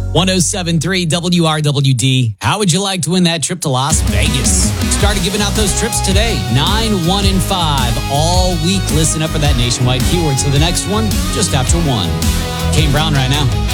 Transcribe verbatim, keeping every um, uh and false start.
one oh seven point three W R W D. How would you like to win that trip to Las Vegas? Started giving out those trips today. Nine, one, and five all week. Listen up for that nationwide keyword. So the next one, just after one. Kane Brown right now.